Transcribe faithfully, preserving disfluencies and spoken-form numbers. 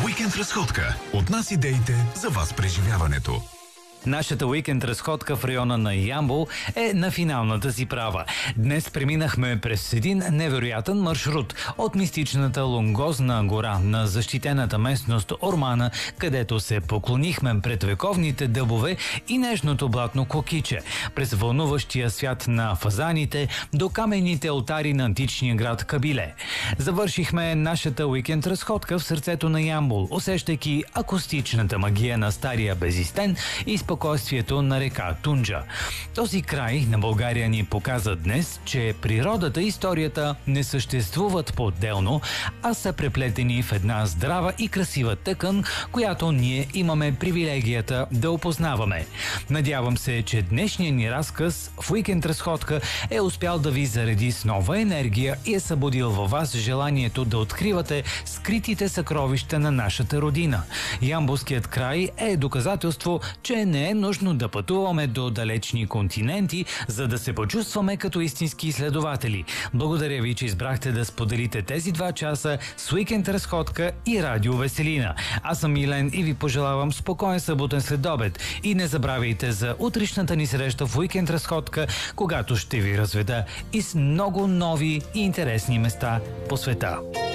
Уикенд разходка. От нас идеите за вас преживяването. Нашата уикенд разходка в района на Ямбол е на финалната си права. Днес преминахме през един невероятен маршрут от мистичната Лунгозна гора на защитената местност Ормана, където се поклонихме пред вековните дъбове и нежното блатно Кокиче, през вълнуващия свят на фазаните до каменните алтари на античния град Кабиле. Завършихме нашата уикенд разходка в сърцето на Ямбол, усещайки акустичната магия на стария Безистен и спокойствието на река Тунджа. Този край на България ни показа днес, че природата и историята не съществуват по-отделно, а са преплетени в една здрава и красива тъкан, която ние имаме привилегията да опознаваме. Надявам се, че днешният ни разказ в уикенд разходка е успял да ви зареди с нова енергия и е събудил във вас желанието да откривате скритите съкровища на нашата родина. Ямболският край е доказателство, че не е нужно да пътуваме до далечни континенти, за да се почувстваме като истински изследователи. Благодаря ви, че избрахте да споделите тези два часа с уикенд разходка и радио Веселина. Аз съм Милен и ви пожелавам спокоен съботен следобед. И не забравяйте за утрешната ни среща в уикенд разходка, когато ще ви разведа из много нови и интересни места по света.